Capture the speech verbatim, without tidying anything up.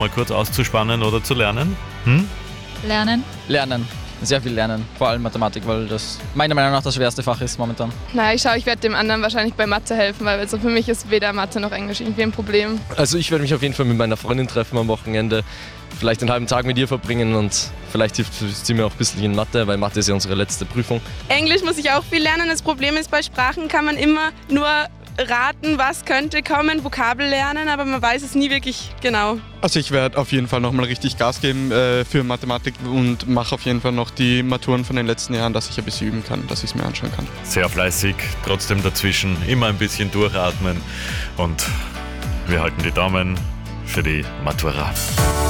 mal kurz auszuspannen oder zu lernen? Hm? Lernen. Lernen. Sehr viel lernen, vor allem Mathematik, weil das meiner Meinung nach das schwerste Fach ist momentan. Na, ich schaue, ich werde dem anderen wahrscheinlich bei Mathe helfen, weil also für mich ist weder Mathe noch Englisch irgendwie ein Problem. Also ich werde mich auf jeden Fall mit meiner Freundin treffen am Wochenende, vielleicht einen halben Tag mit ihr verbringen und vielleicht hilft sie mir auch ein bisschen in Mathe, weil Mathe ist ja unsere letzte Prüfung. Englisch muss ich auch viel lernen. Das Problem ist, bei Sprachen kann man immer nur raten, was könnte kommen, Vokabel lernen, aber man weiß es nie wirklich genau. Also ich werde auf jeden Fall nochmal richtig Gas geben äh, für Mathematik und mache auf jeden Fall noch die Maturen von den letzten Jahren, dass ich ein bisschen üben kann, dass ich es mir anschauen kann. Sehr fleißig, trotzdem dazwischen immer ein bisschen durchatmen und wir halten die Daumen für die Matura.